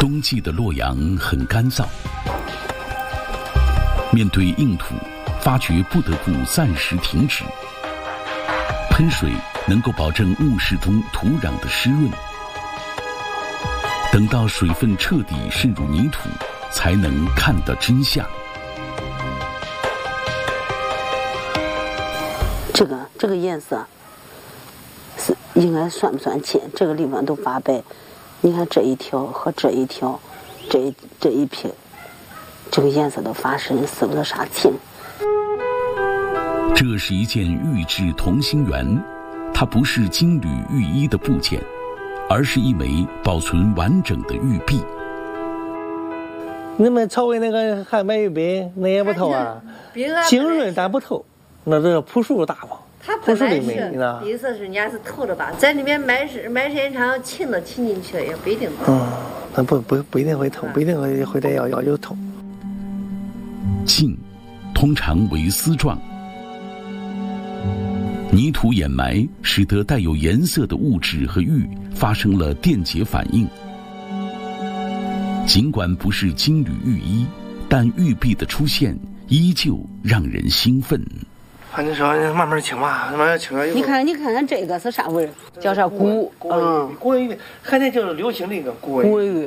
冬季的洛阳很干燥，面对硬土，发掘不得不暂时停止。喷水能够保证墓室中土壤的湿润，等到水分彻底渗入泥土，才能看到真相。 这个颜色是应该算不算浅？这个地方都发白。你看这一条和这一条，这一撇，这个颜色都发深，是不是啥青？ 这是一件玉制同心圆，它不是金缕玉衣的部件，而是一枚保存完整的玉璧。 你们朝威那个汉白玉璧，那也不透啊，晶润但不透，那是朴素大方。 它本来是底色是人家是透的吧，在里面埋时间长，沁都沁进去了，也不一定透。 那不一定会透，不一定会再要求透。 沁通常为丝状，泥土掩埋使得带有颜色的物质和玉发生了电解反应。尽管不是金缕玉衣，但玉璧的出现依旧让人兴奋。 反正说慢慢清吧，慢慢清了以后。 你看这个是啥味儿？叫啥古文玉，现在就是流行的一个古文玉。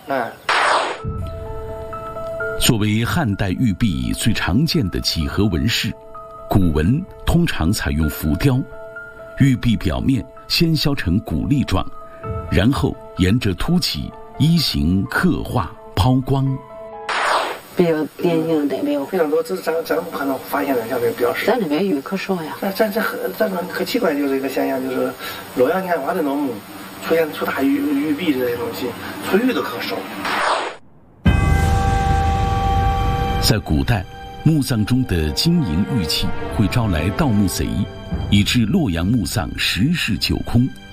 作为汉代玉璧最常见的几何纹饰，古纹通常采用浮雕，玉璧表面先削成鼓粒状，然后沿着凸起依形刻画抛光。 比较典型的代表， 非常多，这是咱不可能发现的像这个标识。 咱这边玉可少呀。 咱可奇怪，就是一个现象，就是洛阳年华这种墓出大玉璧这些东西，出玉都可少。 在古代，墓葬中的金银玉器会招来盗墓贼，以致洛阳墓葬十室九空。